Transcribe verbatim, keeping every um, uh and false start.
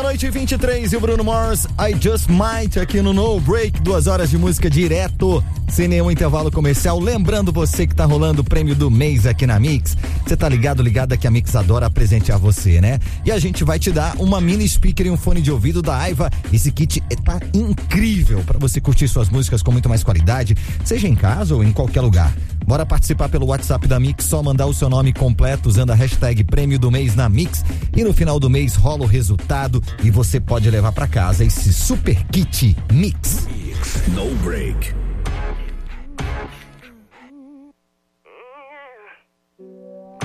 Noite vinte e três e o Bruno Mars, I Just Might, aqui no No Break, duas horas de música direto, sem nenhum intervalo comercial. Lembrando você que tá rolando o prêmio do mês aqui na Mix, você tá ligado, ligada que a Mix adora presentear você, né? E a gente vai te dar uma mini speaker e um fone de ouvido da Aiva. Esse kit tá incrível pra você curtir suas músicas com muito mais qualidade, seja em casa ou em qualquer lugar. Bora participar pelo WhatsApp da Mix, só mandar o seu nome completo usando a hashtag prêmio do mês na Mix, e no final do mês rola o resultado e você pode levar pra casa esse super kit Mix. No Break.